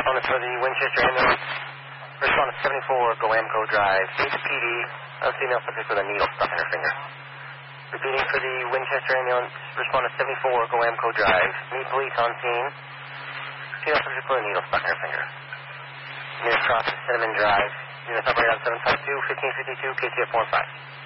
Respondent for the Winchester ambulance. Respondent 74, go Amco Drive. HPD, a female subject with a needle stuck in her finger. Repeating for the Winchester ambulance. Respondent 74, go Amco Drive. Meet police on scene. Female subject with a needle stuck in her finger. Nearest cross is Cinnamon Drive. Units operated on 752, 1552, KTF 15.